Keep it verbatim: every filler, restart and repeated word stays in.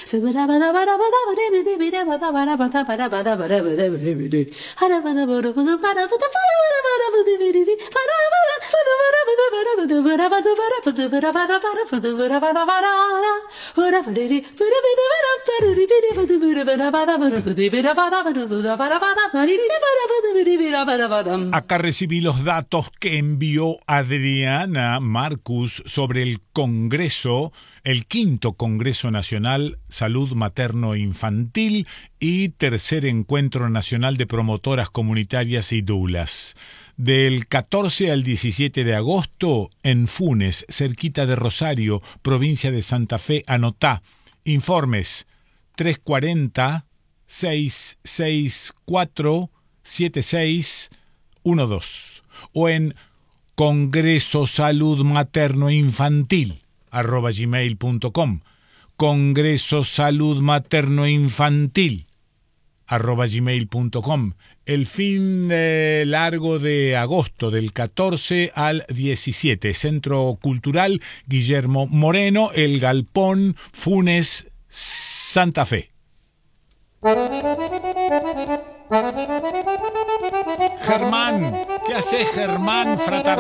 Acá recibí los datos que envió Adriana Marcus sobre el Congreso, el quinto Congreso Nacional Salud Materno-Infantil y tercer Encuentro Nacional de Promotoras Comunitarias y Doulas. Del catorce al diecisiete de agosto, en Funes, cerquita de Rosario, provincia de Santa Fe, anotá. Informes tres cuatro cero, seis seis cuatro, siete seis uno dos o en Congreso Salud Materno Infantil arroba gmail punto com. Congreso Salud Materno Infantil arroba gmail punto com. El fin de largo de agosto, del catorce al diecisiete, Centro Cultural Guillermo Moreno, El Galpón, Funes, Santa Fe. Germán, ¿qué haces, Germán? Fratar